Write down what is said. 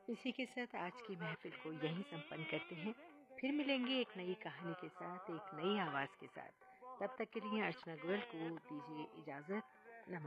इसी के साथ आज की महफिल को यहीं संपन्न करते हैं। फिर मिलेंगे एक नई कहानी के साथ, एक नई आवाज़ के साथ। तब तक के लिए अर्चना गोयल को दीजिए इजाज़त।